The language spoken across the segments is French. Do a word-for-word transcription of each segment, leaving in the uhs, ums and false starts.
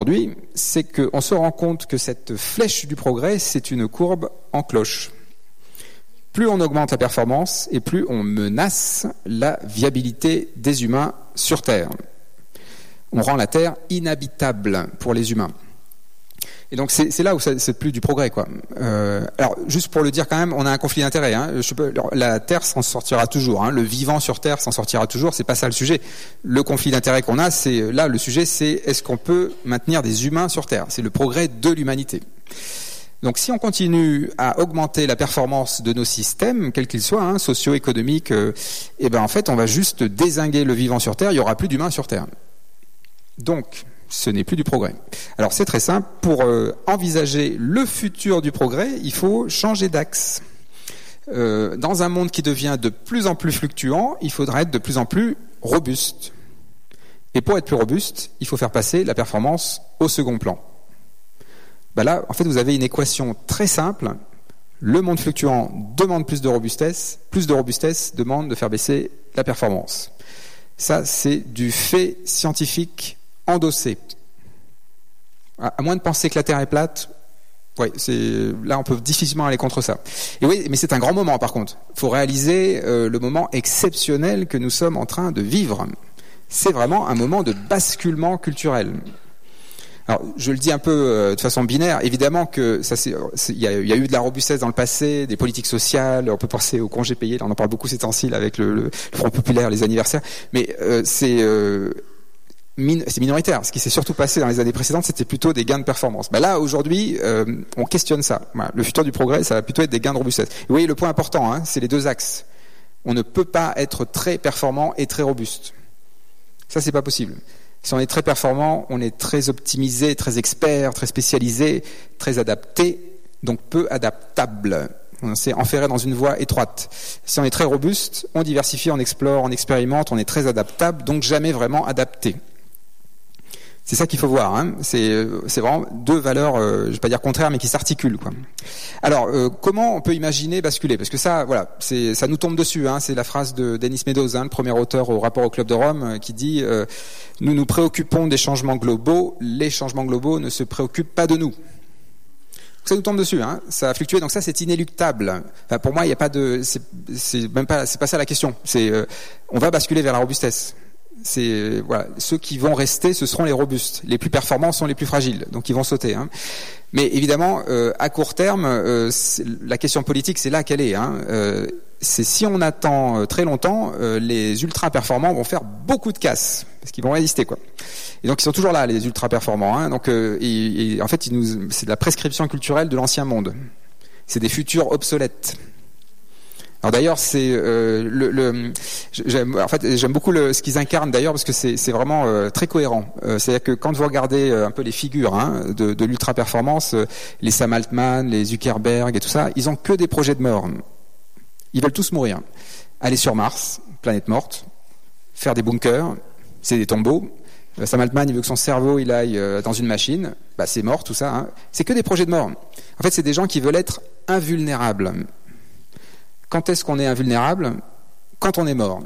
aujourd'hui, c'est qu'on se rend compte que cette flèche du progrès, c'est une courbe en cloche. Plus on augmente la performance et plus on menace la viabilité des humains sur Terre. On rend la Terre inhabitable pour les humains. Et donc c'est, c'est là où ça, c'est plus du progrès, quoi. Euh, alors juste pour le dire quand même, on a un conflit d'intérêts. Hein. Je peux, la Terre s'en sortira toujours. Hein. Le vivant sur Terre s'en sortira toujours. C'est pas ça le sujet. Le conflit d'intérêts qu'on a, c'est là le sujet, c'est est-ce qu'on peut maintenir des humains sur Terre. C'est le progrès de l'humanité. Donc si on continue à augmenter la performance de nos systèmes, quels qu'ils soient, hein, socio-économiques, euh, et ben en fait on va juste dézinguer le vivant sur Terre. Il y aura plus d'humains sur Terre. Donc ce n'est plus du progrès. Alors c'est très simple, pour euh, envisager le futur du progrès, il faut changer d'axe. Euh, dans un monde qui devient de plus en plus fluctuant, il faudra être de plus en plus robuste. Et pour être plus robuste, il faut faire passer la performance au second plan. Ben là, en fait, vous avez une équation très simple. Le monde fluctuant demande plus de robustesse, plus de robustesse demande de faire baisser la performance. Ça, c'est du fait scientifique endossé. À moins de penser que la Terre est plate, ouais, c'est là on peut difficilement aller contre ça. Et oui, mais c'est un grand moment par contre. Il faut réaliser euh, le moment exceptionnel que nous sommes en train de vivre. C'est vraiment un moment de basculement culturel. Alors, je le dis un peu euh, de façon binaire. Évidemment que ça, c'est, il y a, il y a eu de la robustesse dans le passé, des politiques sociales. On peut penser aux congés payés. Là, on en parle beaucoup ces temps-ci là, avec le, le Front populaire, les anniversaires. Mais euh, c'est euh, c'est minoritaire. Ce qui s'est surtout passé dans les années précédentes, c'était plutôt des gains de performance. Ben là, aujourd'hui, euh, on questionne ça. Voilà. Le futur du progrès, ça va plutôt être des gains de robustesse. Et vous voyez, le point important, hein, c'est les deux axes. On ne peut pas être très performant et très robuste. Ça, c'est pas possible. Si on est très performant, on est très optimisé, très expert, très spécialisé, très adapté, donc peu adaptable. On s'est enferré dans une voie étroite. Si on est très robuste, on diversifie, on explore, on expérimente, on est très adaptable, donc jamais vraiment adapté. C'est ça qu'il faut voir. Hein. C'est, c'est vraiment deux valeurs, euh, je ne vais pas dire contraires, mais qui s'articulent, quoi. Alors, euh, comment on peut imaginer basculer ? Parce que ça, voilà, c'est, ça nous tombe dessus. Hein. C'est la phrase de Denis Meadows, hein, le premier auteur au rapport au Club de Rome, euh, qui dit euh, « Nous nous préoccupons des changements globaux, les changements globaux ne se préoccupent pas de nous ». Ça nous tombe dessus, hein. Ça a fluctué, donc ça c'est inéluctable. Enfin, pour moi, il n'y a pas de, c'est, c'est même pas, c'est pas ça la question. C'est, euh, on va basculer vers la robustesse. C'est voilà, ceux qui vont rester, ce seront les robustes. Les plus performants sont les plus fragiles, donc ils vont sauter. Hein. Mais évidemment, euh, à court terme, euh, la question politique, c'est là qu'elle est. Hein. Euh, c'est si on attend très longtemps, euh, les ultra performants vont faire beaucoup de casse parce qu'ils vont résister, quoi. Et donc ils sont toujours là, les ultra performants. Hein. Donc, euh, et, et, en fait, ils nous, c'est de la prescription culturelle de l'ancien monde. C'est des futurs obsolètes. Alors d'ailleurs, c'est euh, le, le j'aime, en fait, j'aime beaucoup le, ce qu'ils incarnent d'ailleurs parce que c'est, c'est vraiment euh, très cohérent. Euh, c'est-à-dire que quand vous regardez euh, un peu les figures hein, de, de l'ultra performance, euh, les Sam Altman, les Zuckerberg et tout ça, ils ont que des projets de mort. Ils veulent tous mourir. Aller sur Mars, planète morte, faire des bunkers, c'est des tombeaux. Euh, Sam Altman, il veut que son cerveau il aille euh, dans une machine, bah c'est mort tout ça. Hein. C'est que des projets de mort. En fait, c'est des gens qui veulent être invulnérables. Quand est-ce qu'on est invulnérable ? Quand on est mort.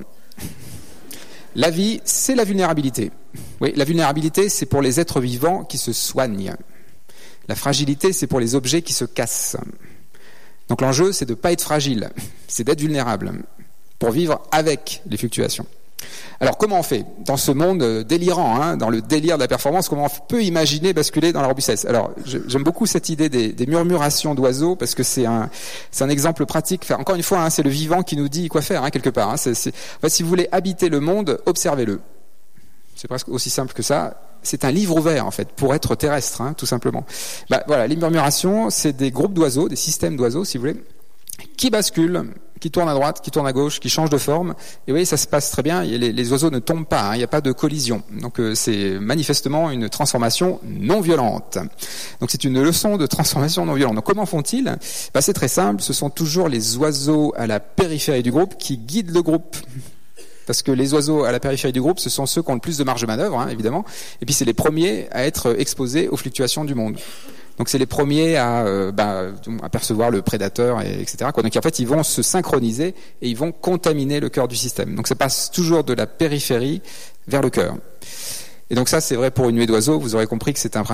La vie, c'est la vulnérabilité. Oui, la vulnérabilité, c'est pour les êtres vivants qui se soignent. La fragilité, c'est pour les objets qui se cassent. Donc l'enjeu, c'est de ne pas être fragile, c'est d'être vulnérable, pour vivre avec les fluctuations. Alors comment on fait dans ce monde délirant, hein, dans le délire de la performance, comment on peut imaginer basculer dans la robustesse ? Alors j'aime beaucoup cette idée des, des murmurations d'oiseaux parce que c'est un, c'est un exemple pratique. Enfin, encore une fois, hein, c'est le vivant qui nous dit quoi faire hein, quelque part. Hein. C'est, c'est... En fait, si vous voulez habiter le monde, observez-le. C'est presque aussi simple que ça. C'est un livre ouvert en fait pour être terrestre, hein, tout simplement. Bah, voilà, les murmurations, c'est des groupes d'oiseaux, des systèmes d'oiseaux, si vous voulez, qui basculent, qui tournent à droite, qui tournent à gauche, qui changent de forme. Et vous voyez, ça se passe très bien. Les, les oiseaux ne tombent pas, hein, il n'y a pas de collision. Donc euh, c'est manifestement une transformation non violente. Donc c'est une leçon de transformation non violente. Donc comment font-ils ? Bah, c'est très simple. Ce sont toujours les oiseaux à la périphérie du groupe qui guident le groupe. Parce que les oiseaux à la périphérie du groupe, ce sont ceux qui ont le plus de marge de manœuvre, hein, évidemment. Et puis c'est les premiers à être exposés aux fluctuations du monde. Donc c'est les premiers à, euh, bah, à percevoir le prédateur, et, etc. Quoi. Donc en fait, ils vont se synchroniser et ils vont contaminer le cœur du système. Donc ça passe toujours de la périphérie vers le cœur. Et donc ça, c'est vrai pour une nuée d'oiseaux. Vous aurez compris que c'est un